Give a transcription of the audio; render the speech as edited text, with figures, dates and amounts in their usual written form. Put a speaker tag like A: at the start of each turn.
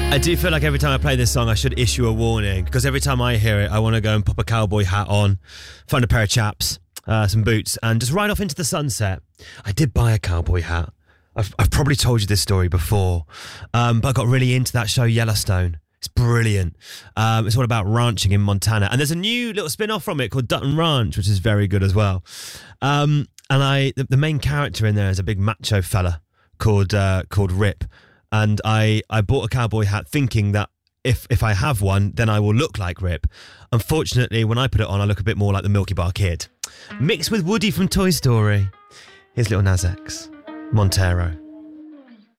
A: I do feel like every time I play this song I should issue a warning, because every time I hear it I want to go and pop a cowboy hat on, find a pair of chaps, some boots, and just ride off into the sunset. I did buy a cowboy hat. I've probably told you this story before, but I got really into that show Yellowstone. It's brilliant. It's all about ranching in Montana, and there's a new little spin-off from it called Dutton Ranch, which is very good as well. And the main character in there is a big macho fella called Rip. And I bought a cowboy hat thinking that if I have one, then I will look like Rip. Unfortunately, when I put it on, I look a bit more like the Milky Bar Kid. Mixed with Woody from Toy Story. Here's Little Nas X, Montero.